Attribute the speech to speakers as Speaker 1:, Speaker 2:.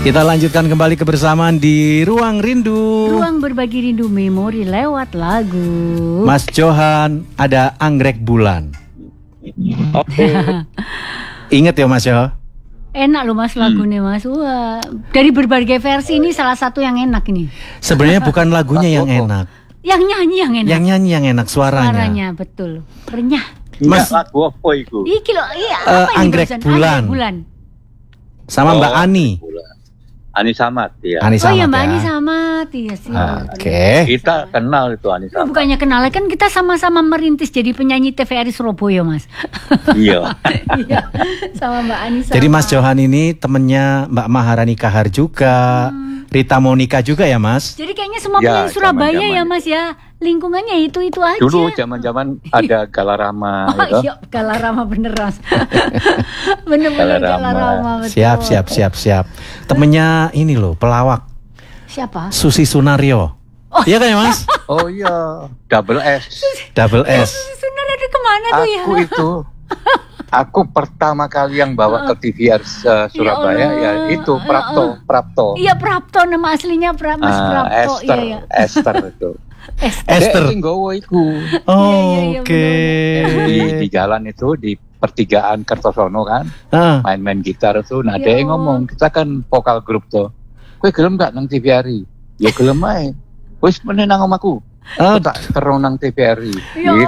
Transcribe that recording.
Speaker 1: Kita lanjutkan kembali kebersamaan di Ruang Rindu.
Speaker 2: Ruang berbagi rindu memori lewat lagu.
Speaker 1: Mas Johan, ada Anggrek Bulan.
Speaker 3: Oke.
Speaker 1: Ingat ya Mas Johan?
Speaker 2: Enak loh Mas lagunya Mas. Wah, dari berbagai versi ini salah satu yang enak ini.
Speaker 1: Sebenarnya bukan lagunya yang enak.
Speaker 2: Yang nyanyi yang enak.
Speaker 1: Yang nyanyi yang enak suaranya.
Speaker 2: Suaranya betul. Renyah.
Speaker 3: Mas lagu apa itu?
Speaker 2: Iki loh, iya apa ini
Speaker 1: Anggrek
Speaker 2: barusan?
Speaker 1: Bulan.
Speaker 2: Anggrek Bulan.
Speaker 1: Sama Mbak Ani.
Speaker 3: Ani Samat ya.
Speaker 1: Ani
Speaker 2: Oh
Speaker 1: Samat
Speaker 2: iya Mbak
Speaker 1: ya.
Speaker 2: Ani Samat. Iya sih.
Speaker 1: Oke.
Speaker 3: Kita kenal itu Ani Samat.
Speaker 2: Bukannya kenal, kan kita sama-sama merintis jadi penyanyi TVRI Surabaya Mas.
Speaker 3: Iya.
Speaker 2: Iya, sama Mbak Ani Samat.
Speaker 1: Jadi Mas Johan ini temennya Mbak Maharani Kahar juga, Rita Monica juga ya Mas?
Speaker 2: Jadi kayaknya semua
Speaker 3: Ya,
Speaker 2: penyanyi Surabaya
Speaker 3: zaman-zaman
Speaker 2: ya Mas ya. Lingkungannya itu aja.
Speaker 3: Dulu zaman-zaman ada Galarama
Speaker 2: Oh
Speaker 3: gitu.
Speaker 2: iya, Galarama bener Mas. Bener-bener
Speaker 3: Galarama.
Speaker 2: Galarama betul.
Speaker 1: Siap. Temennya ini loh, pelawak
Speaker 2: Siapa?
Speaker 1: Susi Sunario. Iya kan ya Mas?
Speaker 3: Oh iya, Double S.
Speaker 1: Double S.
Speaker 2: Sunar ada kemana tuh ya?
Speaker 3: Aku pertama kali yang bawa ke TVR Surabaya ya itu Prapto.
Speaker 2: Iya Prapto, nama aslinya Mas Prapto.
Speaker 3: Esther,
Speaker 2: Iya.
Speaker 3: Esther itu.
Speaker 1: Esther.
Speaker 3: Dek sing gowo iku.
Speaker 2: Iya,
Speaker 1: Oke.
Speaker 3: Di jalan itu di pertigaan Kertosono kan, main-main gitar tuh. Nah,
Speaker 2: Ya
Speaker 3: dia ngomong, kita kan vokal grup tuh. Kowe gelem gak nang TVRI? Ya gelem ae. Wis meneh nang omahku. Tak terus nang TVRI.
Speaker 2: Ya